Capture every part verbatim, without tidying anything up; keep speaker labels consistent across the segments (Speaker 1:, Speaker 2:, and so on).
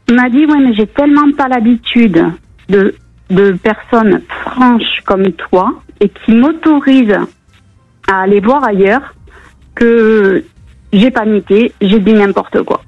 Speaker 1: Il m'a dit, ouais, mais j'ai tellement pas l'habitude de, de personnes franches comme toi et qui m'autorisent à aller voir ailleurs que j'ai paniqué, j'ai dit n'importe quoi.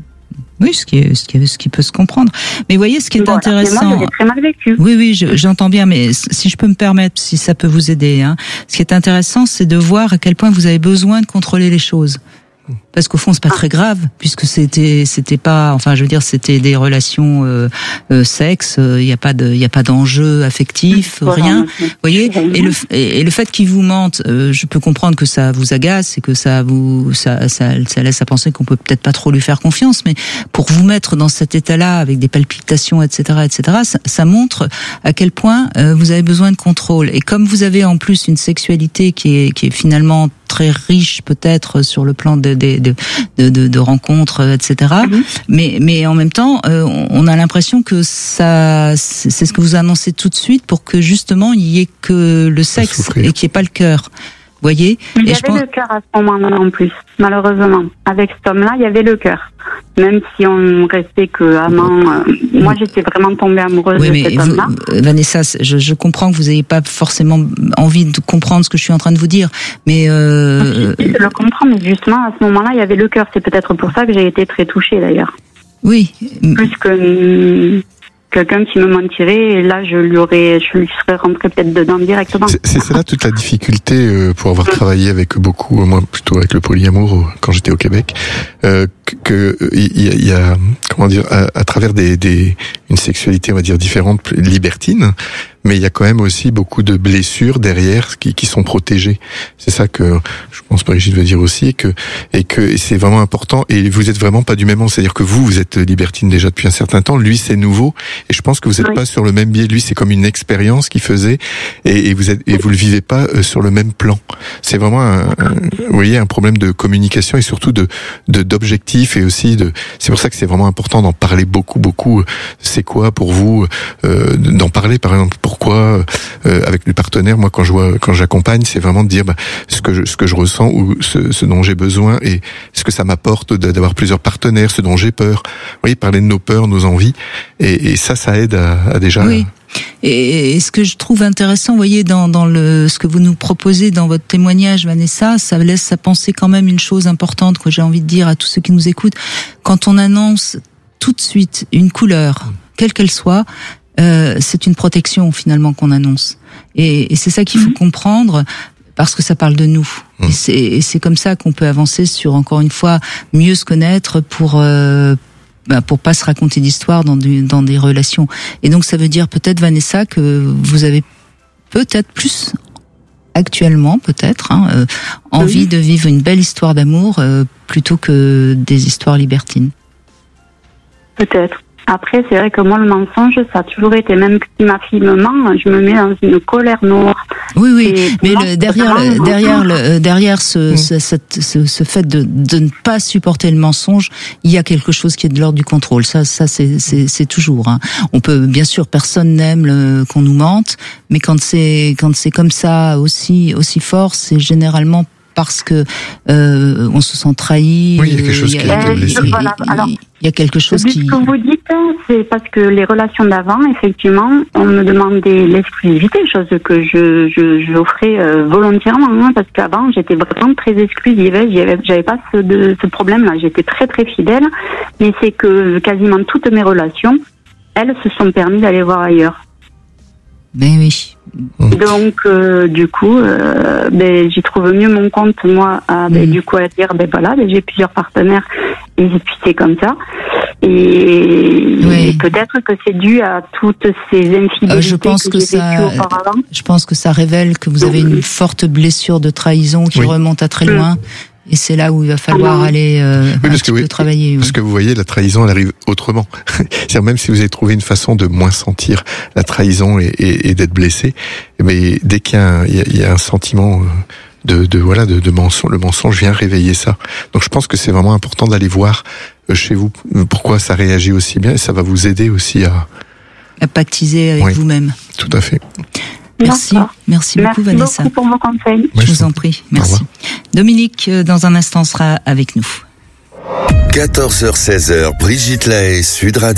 Speaker 2: Oui, ce qui, est, ce, qui est, ce qui peut se comprendre. Mais vous voyez, ce qui est voilà, intéressant...
Speaker 1: Moi, je l'ai très mal vécu.
Speaker 2: Oui, oui, je, j'entends bien, mais si je peux me permettre, si ça peut vous aider, hein, ce qui est intéressant, c'est de voir à quel point vous avez besoin de contrôler les choses. Parce qu'au fond, c'est pas très grave, puisque c'était, c'était pas, enfin, je veux dire, c'était des relations euh, euh, sexe. Il euh, y a pas de, il y a pas d'enjeu affectif, voilà, rien. Vous voyez. Et le, et, et le fait qu'ils vous mentent, euh, je peux comprendre que ça vous agace et que ça vous, ça, ça, ça laisse à penser qu'on peut peut-être pas trop lui faire confiance. Mais pour vous mettre dans cet état-là, avec des palpitations, et cetera, et cetera, ça, ça montre à quel point euh, vous avez besoin de contrôle. Et comme vous avez en plus une sexualité qui est, qui est finalement très riche peut-être sur le plan de de de de, de rencontres, et cetera. Mmh. Mais mais en même temps, euh, on a l'impression que ça, c'est, c'est ce que vous annoncez tout de suite pour que justement il y ait que le sexe et qu'il n'y ait pas le cœur. Vous voyez ?
Speaker 1: Il y
Speaker 2: et
Speaker 1: avait
Speaker 2: je pense...
Speaker 1: le cœur à ce moment-là en plus, malheureusement. Avec cet homme-là, il y avait le cœur. Même si on restait que amant, euh, moi j'étais vraiment tombée amoureuse oui, de cet vous, homme-là.
Speaker 2: Vanessa, je, je comprends que vous n'ayez pas forcément envie de comprendre ce que je suis en train de vous dire, mais euh...
Speaker 1: je le comprends, mais justement à ce moment-là, il y avait le cœur. C'est peut-être pour ça que j'ai été très touchée d'ailleurs.
Speaker 2: Oui.
Speaker 1: Plus que quelqu'un qui me mentirait, et là je lui aurais, je lui serais rentrée peut-être dedans directement.
Speaker 3: C'est, c'est, c'est là toute la difficulté euh, pour avoir travaillé avec beaucoup, moi plutôt avec le polyamour quand j'étais au Québec, euh, que il y, y a, comment dire, à, à travers des, des, une sexualité on va dire différente, libertine, mais il y a quand même aussi beaucoup de blessures derrière qui, qui sont protégées. C'est ça que je pense Brigitte veut dire aussi, que et que et c'est vraiment important. Et vous êtes vraiment pas du même monde, c'est-à-dire que vous, vous êtes libertine déjà depuis un certain temps. Lui, c'est nouveau, et je pense que vous n'êtes oui. pas sur le même biais. Lui, c'est comme une expérience qu'il faisait, et, et vous êtes et vous le vivez pas sur le même plan. C'est vraiment un, un, vous voyez, un problème de communication et surtout de, de d'objectifs et aussi de. C'est pour ça que c'est vraiment important d'en parler beaucoup, beaucoup. C'est quoi pour vous euh, d'en parler, par exemple? Pourquoi euh, avec les partenaires, moi quand je vois, quand j'accompagne, c'est vraiment de dire bah, ce que je, ce que je ressens ou ce, ce dont j'ai besoin et ce que ça m'apporte d'avoir plusieurs partenaires, ce dont j'ai peur. Vous voyez, parler de nos peurs, nos envies, et, et ça, ça aide à, à déjà.
Speaker 2: Oui. Et, et ce que je trouve intéressant, vous voyez, dans, dans le ce que vous nous proposez dans votre témoignage, Vanessa, ça laisse à penser quand même une chose importante que j'ai envie de dire à tous ceux qui nous écoutent. Quand on annonce tout de suite une couleur, quelle qu'elle soit, Euh, c'est une protection finalement qu'on annonce, et, et c'est ça qu'il faut mmh. comprendre, parce que ça parle de nous, mmh. et, c'est, et c'est comme ça qu'on peut avancer sur, encore une fois, mieux se connaître pour euh, bah, pour pas se raconter d'histoires dans, du, dans des relations. Et donc ça veut dire peut-être, Vanessa, que vous avez peut-être plus actuellement peut-être hein, euh, envie oui. de vivre une belle histoire d'amour euh, plutôt que des histoires libertines.
Speaker 1: Peut-être. Après, c'est vrai que moi, le mensonge, ça a toujours été, même si ma fille me ment, je me mets dans une colère noire.
Speaker 2: Oui, oui, et mais le, derrière, le, derrière, le, derrière ce, mmh. ce, cette, ce, ce fait de, de ne pas supporter le mensonge, il y a quelque chose qui est de l'ordre du contrôle. Ça, ça, c'est, c'est, c'est toujours. Hein. On peut, bien sûr, personne n'aime le, qu'on nous mente, mais quand c'est, quand c'est comme ça aussi, aussi fort, c'est généralement parce que euh, on se sent trahi.
Speaker 3: Oui, il y a quelque chose qui a été blessé.
Speaker 1: Voilà. Alors,
Speaker 2: il y a quelque chose qui.
Speaker 1: Ce que vous dites, c'est parce que les relations d'avant, effectivement, on me demandait l'exclusivité, chose que je, je j'offrais euh, volontairement, hein, parce qu'avant, j'étais vraiment très exclusive. J'avais, j'avais pas ce, de, ce problème-là. J'étais très très fidèle, mais c'est que quasiment toutes mes relations, elles se sont permis d'aller voir ailleurs.
Speaker 2: Ben oui.
Speaker 1: Donc euh, du coup, euh, ben j'y trouve mieux mon compte moi. À, ben mmh. du coup à dire ben voilà, ben, j'ai plusieurs partenaires et puis c'est comme ça. Et, oui. et peut-être que c'est dû à toutes ces infidélités euh, je pense que, que j'ai vécues auparavant.
Speaker 2: Je pense que ça révèle que vous avez une forte blessure de trahison qui oui. remonte à très loin. Mmh. Et c'est là où il va falloir ah aller euh, oui, un petit peu oui, travailler.
Speaker 3: Parce oui. que vous voyez, la trahison, elle arrive autrement. C'est-à-dire même si vous avez trouvé une façon de moins sentir la trahison et, et, et d'être blessé, mais dès qu'il y a un, il y a, il y a un sentiment de, de voilà, de, de mensonge, le mensonge vient réveiller ça. Donc je pense que c'est vraiment important d'aller voir chez vous pourquoi ça réagit aussi bien, et ça va vous aider aussi à
Speaker 2: à pactiser avec oui, vous-même.
Speaker 3: Tout à fait.
Speaker 2: Merci, merci beaucoup,
Speaker 1: merci
Speaker 2: Vanessa.
Speaker 1: Merci beaucoup pour vos conseils.
Speaker 2: Je vous en prie, merci. Dominique, dans un instant, sera avec nous.
Speaker 4: quatorze heures seize, Brigitte Lahaie, Sud Radio.